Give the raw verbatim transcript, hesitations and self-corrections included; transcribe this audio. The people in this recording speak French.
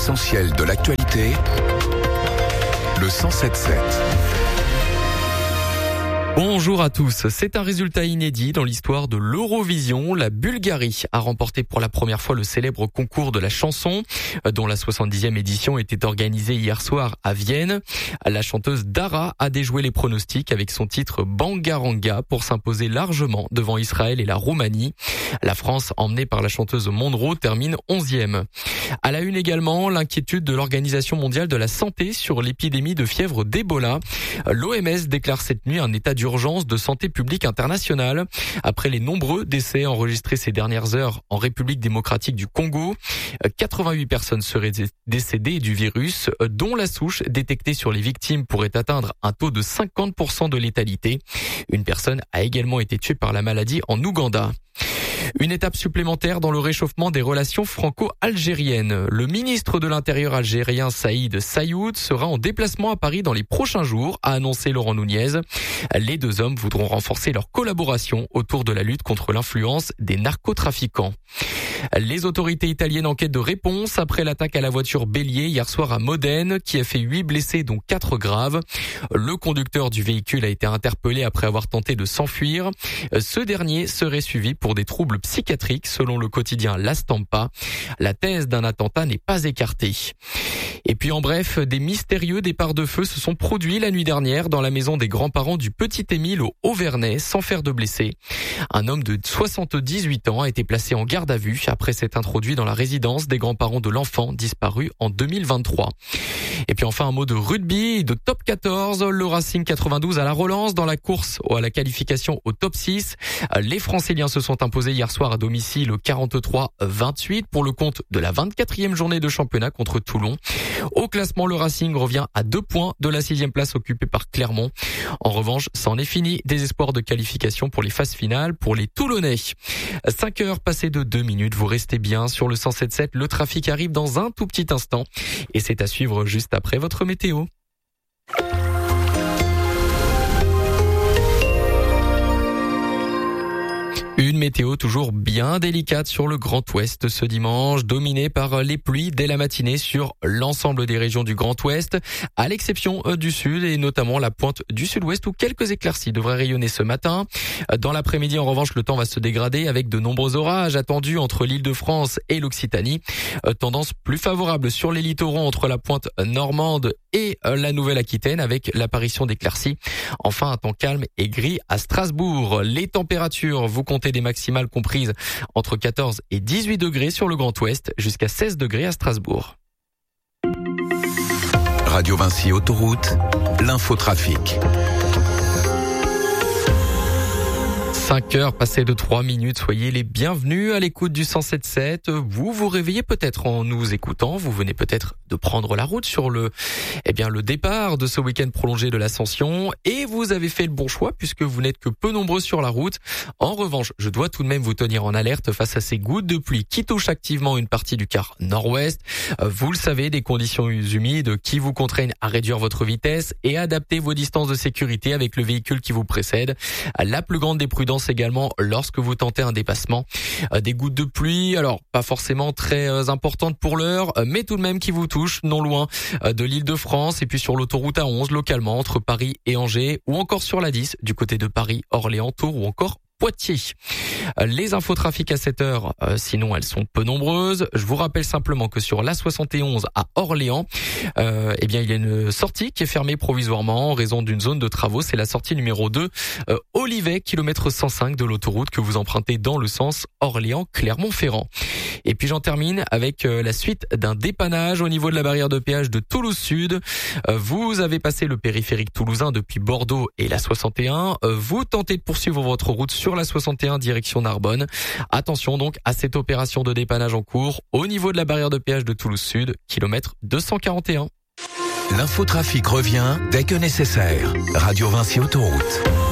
L'essentiel de l'actualité, le cent sept sept. Bonjour à tous. C'est un résultat inédit dans l'histoire de l'Eurovision. La Bulgarie a remporté pour la première fois le célèbre concours de la chanson, dont la soixante-dixième édition était organisée hier soir à Vienne. La chanteuse Dara a déjoué les pronostics avec son titre Bangaranga pour s'imposer largement devant Israël et la Roumanie. La France, emmenée par la chanteuse Monroe, termine onzième. À la une également, l'inquiétude de l'Organisation mondiale de la santé sur l'épidémie de fièvre d'Ebola. L'O M S déclare cette nuit un état d'urgence de santé publique internationale après les nombreux décès enregistrés ces dernières heures en République démocratique du Congo. quatre-vingt-huit personnes seraient décédées du virus, dont la souche détectée sur les victimes pourrait atteindre un taux de cinquante pour cent de létalité. Une personne a également été tuée par la maladie en Ouganda. Une étape supplémentaire dans le réchauffement des relations franco-algériennes. Le ministre de l'Intérieur algérien Saïd Saïoud sera en déplacement à Paris dans les prochains jours, a annoncé Laurent Nunez. Les deux hommes voudront renforcer leur collaboration autour de la lutte contre l'influence des narcotrafiquants. Les autorités italiennes enquêtent de réponse après l'attaque à la voiture bélier hier soir à Modène, qui a fait huit blessés dont quatre graves. Le conducteur du véhicule a été interpellé après avoir tenté de s'enfuir. Ce dernier serait suivi pour des troubles psychiatriques selon le quotidien La Stampa. La thèse d'un attentat n'est pas écartée. Et puis en bref, des mystérieux départs de feu se sont produits la nuit dernière dans la maison des grands-parents du petit Émile au Haut-Vernay sans faire de blessés. Un homme de soixante-dix-huit ans a été placé en garde à vue après s'être introduit dans la résidence des grands-parents de l'enfant disparu en deux mille vingt-trois. Et puis enfin un mot de rugby, de top quatorze, le Racing quatre-vingt-douze à la relance dans la course à la qualification au top six. Les Franciliens se sont imposés hier soir à domicile quarante-trois à vingt-huit pour le compte de la vingt-quatrième journée de championnat contre Toulon. Au classement, le Racing revient à deux points de la sixième place occupée par Clermont. En revanche, c'en est fini des espoirs de qualification pour les phases finales pour les Toulonnais. cinq heures passées de deux minutes, vous restez bien sur le cent sept sept. Le trafic arrive dans un tout petit instant et c'est à suivre juste après votre météo. Une météo toujours bien délicate sur le Grand Ouest ce dimanche, dominée par les pluies dès la matinée sur l'ensemble des régions du Grand Ouest, à l'exception du Sud et notamment la pointe du Sud-Ouest où quelques éclaircies devraient rayonner ce matin. Dans l'après-midi, en revanche, le temps va se dégrader avec de nombreux orages attendus entre l'Île-de-France et l'Occitanie. Tendance plus favorable sur les littoraux entre la pointe normande et la Nouvelle-Aquitaine avec l'apparition d'éclaircies. Enfin, un temps calme et gris à Strasbourg. Les températures, vous comptez des maximales comprises entre quatorze et dix-huit degrés sur le Grand Ouest, jusqu'à seize degrés à Strasbourg. Radio Vinci Autoroute, l'infotrafic. cinq heures passées de trois minutes, soyez les bienvenus à l'écoute du cent sept sept. Vous vous réveillez peut-être en nous écoutant, vous venez peut-être de prendre la route sur le, eh bien, le départ de ce week-end prolongé de l'Ascension et vous avez fait le bon choix puisque vous n'êtes que peu nombreux sur la route. En revanche, je dois tout de même vous tenir en alerte face à ces gouttes de pluie qui touchent activement une partie du quart nord-ouest. Vous le savez, des conditions humides qui vous contraignent à réduire votre vitesse et adapter vos distances de sécurité avec le véhicule qui vous précède. La plus grande des prudences également lorsque vous tentez un dépassement. Des gouttes de pluie, alors pas forcément très importantes pour l'heure, mais tout de même qui vous touchent non loin de l'Île-de-France et puis sur l'autoroute A onze localement entre Paris et Angers ou encore sur la dix du côté de Paris, Orléans, Tours ou encore Poitiers. Les infos trafic à cette heure, euh, sinon elles sont peu nombreuses. Je vous rappelle simplement que sur l'A soixante et onze à Orléans, euh, eh bien il y a une sortie qui est fermée provisoirement en raison d'une zone de travaux. C'est la sortie numéro deux, euh, Olivet, kilomètre cent cinq de l'autoroute que vous empruntez dans le sens Orléans-Clermont-Ferrand. Et puis j'en termine avec euh, la suite d'un dépannage au niveau de la barrière de péage de Toulouse Sud. Euh, vous avez passé le périphérique toulousain depuis Bordeaux et la soixante et un. Euh, vous tentez de poursuivre votre route sur la soixante et un direction Narbonne. Attention donc à cette opération de dépannage en cours au niveau de la barrière de péage de Toulouse Sud, kilomètre deux cent quarante et un. L'infotrafic revient dès que nécessaire. Radio Vinci Autoroute.